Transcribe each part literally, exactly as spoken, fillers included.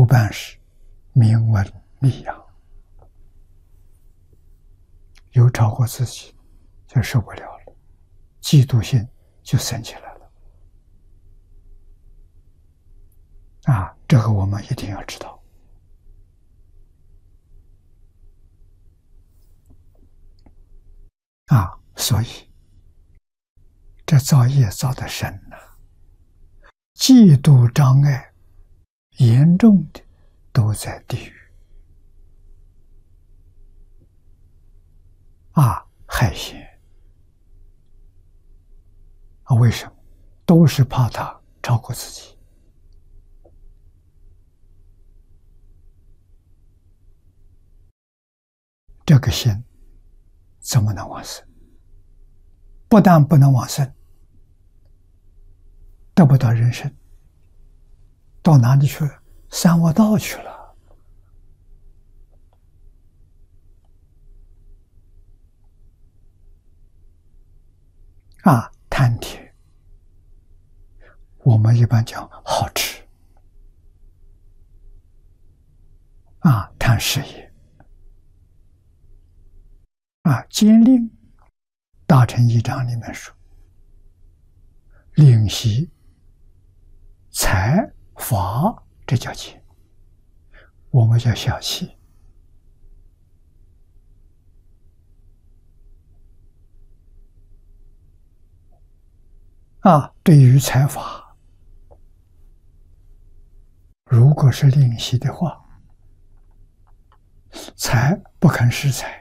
半是名闻利养，有超过自己就受不了了，嫉妒心就生起来了。啊，这个我们一定要知道。啊，所以这造业造得深了，嫉妒障碍严重的都在地狱。啊，害嫌啊，为什么？都是怕他超过自己。这个心怎么能往生？不但不能往生，得不到人生，到哪里去了？三恶道去了。啊，贪甜，我们一般讲好吃。啊，贪事业。啊，监令大乘一章里面说，令习财法，这叫戒，我们叫小气。啊，对于财法，如果是令习的话，财不肯施财，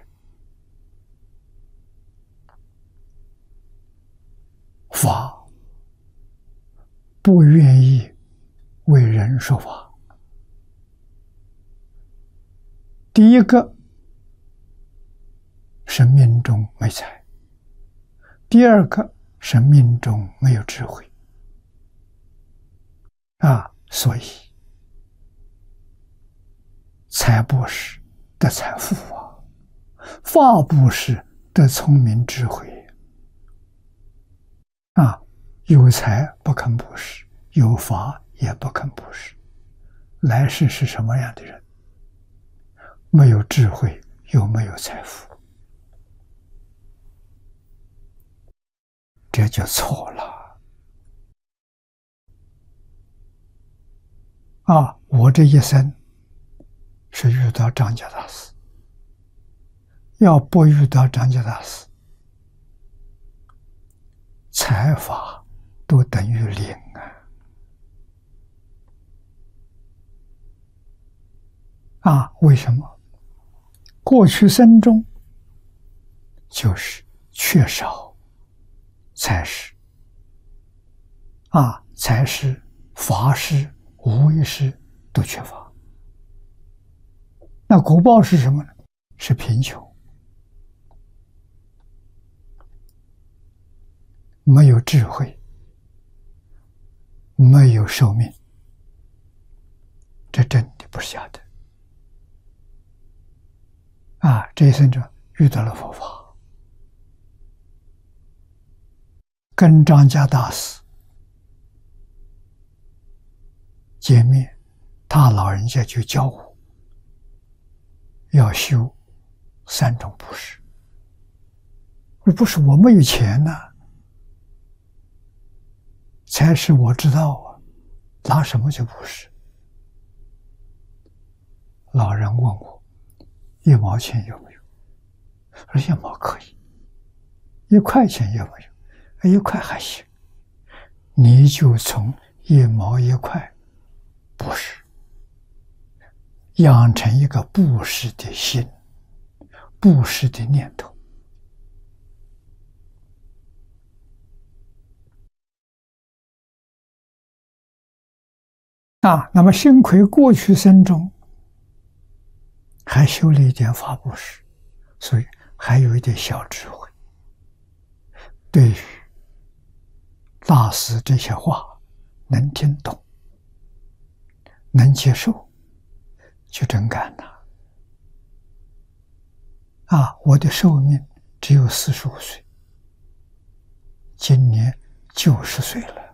法不愿意为人说法。第一个是命中没财，第二个是命中没有智慧。啊，所以财布施得财富啊，法布施得聪明智慧。啊，有财不肯布施，有法也不肯布施，来世是什么样的人？没有智慧，又没有财富，这就错了。啊，我这一生是遇到张家大师，要不遇到张家大师，财法都等于零啊！啊，为什么？过去生中就是缺少财施。啊，财施、法施、无为施都缺乏。那果报是什么呢？是贫穷，没有智慧，没有寿命，这真的不是假的。啊，这一生中遇到了佛法，跟张家大师见面，他老人家就教我要修三种布施。不是我没有钱呐、啊，才是我知道啊，拿什么去布施？老人问我一毛钱有没有？我说一毛可以，一块钱有没有？一块还行，你就从一毛一块布施，养成一个布施的心，布施的念头。啊，那么幸亏过去生中还修了一点法布施，所以还有一点小智慧。对于大师这些话能听懂，能接受，就真干了。啊，我的寿命只有四十五岁，今年九十岁了。